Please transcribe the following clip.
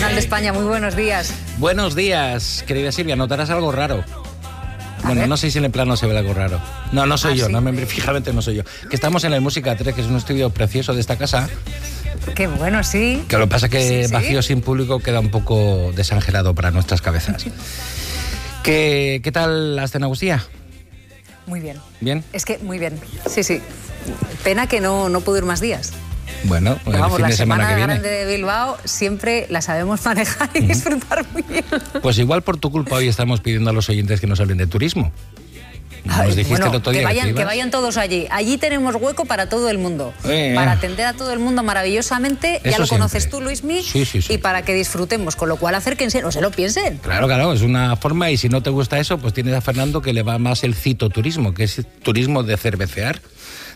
Regional de España. Muy buenos días. Buenos días, querida Silvia. Notarás algo raro. Bueno, no sé si en el plano se ve algo raro. No soy yo, sí. no, fijamente no soy yo. Que estamos en el Música 3, que es un estudio precioso de esta casa. Qué bueno, sí. Que lo que pasa es que Sí. vacío sin público queda un poco desangelado para nuestras cabezas. ¿Qué tal la escenografía? Muy bien. ¿Bien? Es que muy bien. Sí. Pena que no puedo ir más días. Bueno, Pero el vamos, fin la de semana que Semana viene. Grande de Bilbao siempre la sabemos manejar y disfrutar muy bien. Pues igual por tu culpa hoy estamos pidiendo a los oyentes que nos hablen de turismo. Nos dijiste Bueno, el otro día que vayan todos allí. Allí tenemos hueco para todo el mundo. Para atender a todo el mundo maravillosamente. Eso Ya lo conoces siempre. tú, Luismi. Sí. Y para que disfrutemos. Con lo cual, acérquense, no se lo piensen. Claro, es una forma, y si no te gusta eso, pues tienes a Fernando, que le va más el citoturismo, que es turismo de cervecear,